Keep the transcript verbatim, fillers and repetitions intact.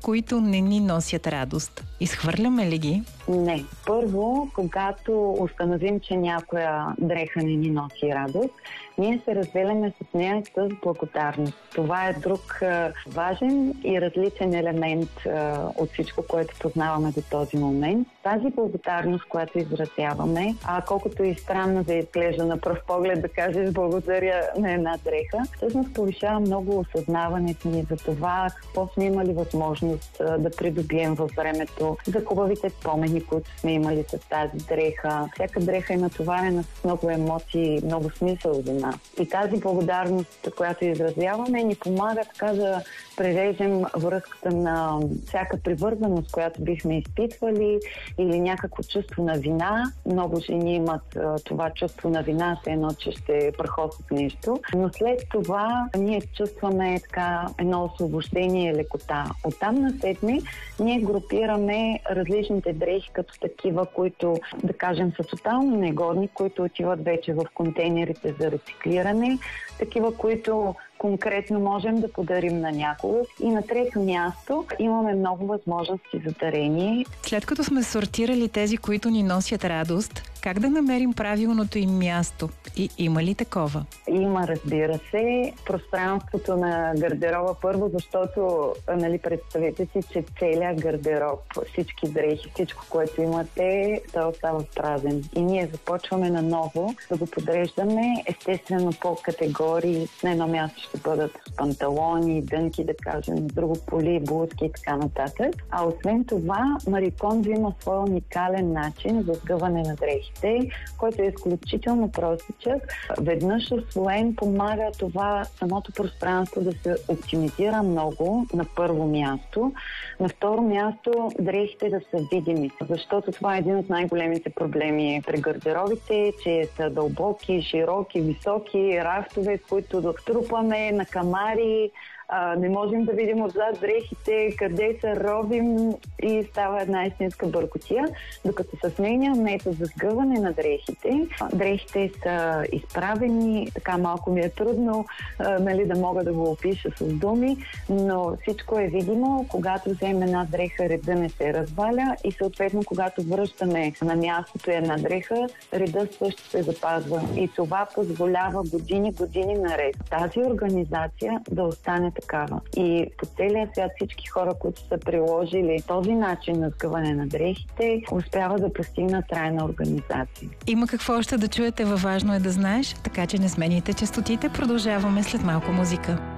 които не ни носят радост? Изхвърляме ли ги? Не. Първо, когато установим, че някоя дреха не ни носи радост, ние се разделяме с нея с благодарност. Това е друг а, важен и различен елемент а, от всичко, което познаваме до този момент. Тази благодарност, която изразяваме, а колкото и странно да изглежда на пръв поглед да кажеш благодаря на една дреха, всъщност повишава много осъзнаването ни за това какво сме имали възможност а, да придобием във времето, за хубавите спомени, които сме имали с тази дреха. Всяка дреха е натоварена с много емоции, много смисъл за нас. И тази благодарност, която изразяваме, ни помага така да прережем връзката на всяка привързаност, която бихме изпитвали, или някакво чувство на вина. Много жени имат а, това чувство на вина, все едно, че ще прахосат нещо. Но след това ние чувстваме така едно освобождение и лекота. Оттам насетне ние групираме различните дрехи като такива, които, да кажем, са тотално негодни, които отиват вече в контейнерите за рециклиране, такива, които конкретно можем да подарим на някого. И на трето място имаме много възможности за дарение. След като сме сортирали тези, които ни носят радост, как да намерим правилното им място? И има ли такова? Има, разбира се. Пространството на гардероба първо, защото, нали, представете си, че целият гардероб, всички дрехи, всичко, което имате, той остава празен. И ние започваме наново да го подреждаме, естествено по категории. На едно място ще бъдат панталони, дънки, да кажем, на друго поли, блузки и така нататък. А освен това, Мари Кондо има своя уникален начин за сгъване на дрехите, който е изключително простичък. Веднъж освоен помага това самото пространство да се оптимизира много на първо място. На второ място дрехите да са видими, защото това е един от най-големите проблеми при гардеробите, че са дълбоки, широки, високи, рафтове, които дотрупаме на камари. А, не можем да видим отзад дрехите, къде се робим и става една истинска бъркотия. Докато с нейния метод за сгъване на дрехите, дрехите са изправени, така малко ми е трудно а, нали, да мога да го опиша с думи, но всичко е видимо. Когато вземем една дреха, реда не се разваля и съответно, когато връщаме на мястото една дреха, реда също се запазва. И това позволява години, години наред тази организация да остане такава. И по целия свят всички хора, които са приложили този начин на сгъване на дрехите, успяват да постигнат трайна организация. Има какво още да чуете във Важно е да знаеш, така че не смените честотите. Продължаваме след малко музика.